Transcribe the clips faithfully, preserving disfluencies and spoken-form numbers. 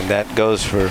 that goes for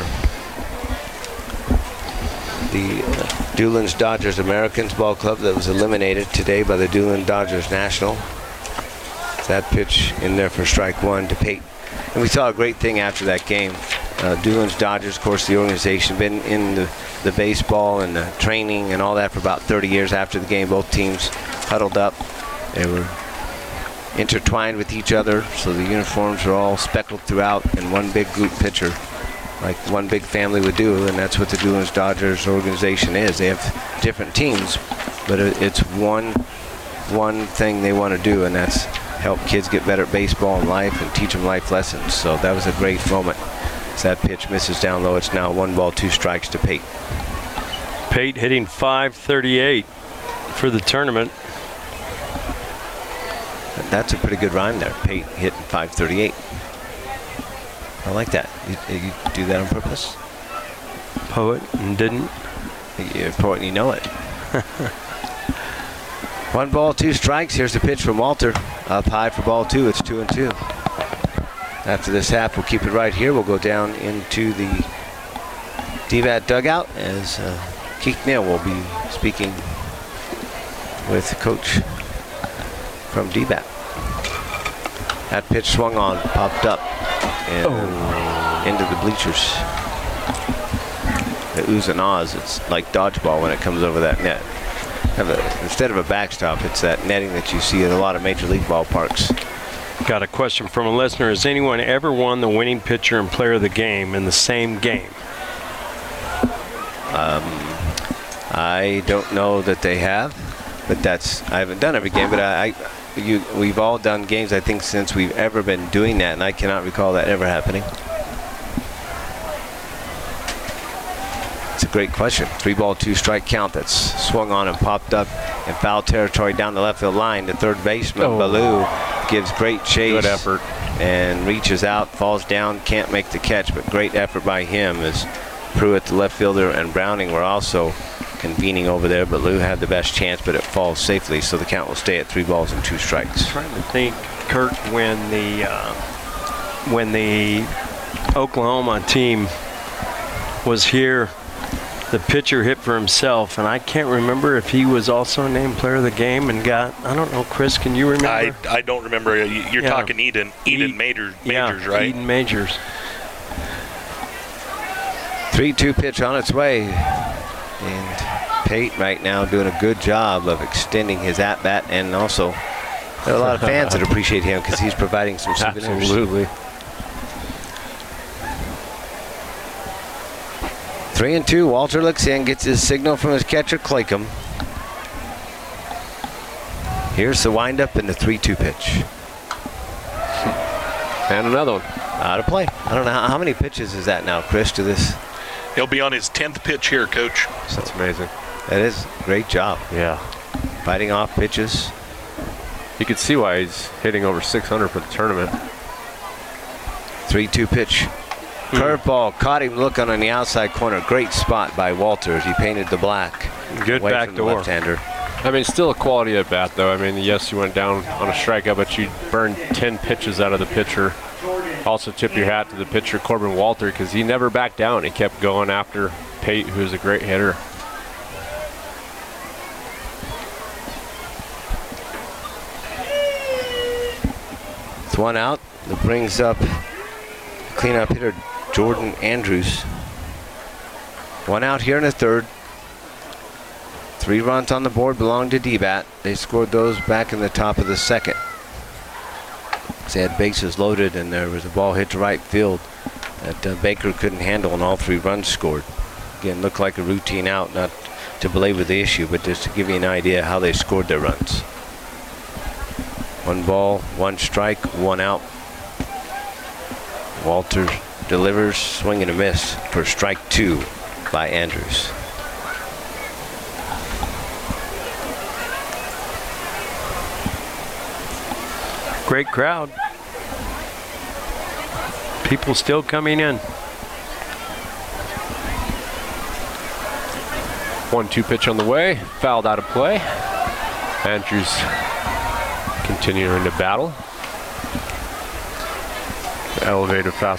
the uh, Doolin's Dodgers Americans Ball Club that was eliminated today by the Doolin Dodgers National. That pitch in there for strike one to Pate. And we saw a great thing after that game. Uh, Doolin's Dodgers, of course, the organization, been in the, the baseball and the training and all that for about thirty years. After the game, both teams huddled up. They were intertwined with each other, so the uniforms are all speckled throughout in one big group picture, like one big family would do, and that's what the Doolin's Dodgers organization is. They have different teams, but it's one, one thing they want to do, and that's help kids get better at baseball and life and teach them life lessons. So that was a great moment. As that pitch misses down low, it's now one ball, two strikes to Pate. Pate hitting five thirty-eight for the tournament. That's a pretty good rhyme there. Pate hitting five thirty-eight. I like that. You, you do that on purpose? Poet and didn't. You're a poet and you know it. One ball, two strikes. Here's the pitch from Walter. Up high for ball two. It's two and two. After this half, we'll keep it right here. We'll go down into the D B A T dugout as uh, Keith Neal will be speaking with Coach from D B A T. That pitch swung on, popped up, and oh. into the bleachers. The oohs and ahs. It's like dodgeball when it comes over that net. Have a, instead of a backstop, it's that netting that you see at a lot of major league ballparks. Got a question from a listener. Has anyone ever won the winning pitcher and player of the game in the same game? Um, I don't know that they have, but that's I haven't done every game, but I, I you we've all done games I think since we've ever been doing that, and I cannot recall that ever happening. It's a great question. Three ball, two strike count that's swung on and popped up in foul territory down the left field line. The third baseman, oh. Ballou, gives great chase. Good effort. And reaches out, falls down, can't make the catch, but great effort by him as Pruitt, the left fielder, and Browning were also convening over there. Ballou had the best chance, but it falls safely, so the count will stay at three balls and two strikes. I'm trying to think, Kurt, when the uh, when the Oklahoma team was here, the pitcher hit for himself, and I can't remember if he was also named player of the game and got, I don't know, Chris, can you remember? I, I don't remember. You're yeah. talking Eden, Eden e- Majors, Majors yeah, right? Eden Majors. three two pitch on its way. And Pate right now doing a good job of extending his at-bat, and also there are a lot of fans that appreciate him because he's providing some souvenirs. Absolutely. Three and two. Walter looks in, gets his signal from his catcher, Claycomb. Here's the windup and the three two pitch. And another one. Out of play. I don't know how, how many pitches is that now, Chris, to this? He'll be on his tenth pitch here, Coach. That's amazing. That is a great job. Yeah. Fighting off pitches. You can see why he's hitting over six hundred for the tournament. three two pitch. Curveball, caught him looking on the outside corner. Great spot by Walter as he painted the black. Good away back from the door. left-hander. I mean, still a quality at bat, though. I mean, yes, you went down on a strikeout, but you burned ten pitches out of the pitcher. Also, tip your hat to the pitcher, Corbin Walter, because he never backed down. He kept going after Pate, who's a great hitter. It's one out. That brings up cleanup hitter Jordan Andrews. One out here in the third. Three runs on the board belong to D B A T. They scored those back in the top of the second. They had bases loaded and there was a ball hit to right field that uh, Baker couldn't handle, and all three runs scored. Again, looked like a routine out, not to belabor the issue, but just to give you an idea how they scored their runs. One ball, one strike, one out. Walter delivers, swing and a miss for strike two by Andrews. Great crowd. People still coming in. one two pitch on the way, fouled out of play. Andrews continuing to battle. Elevated fastball.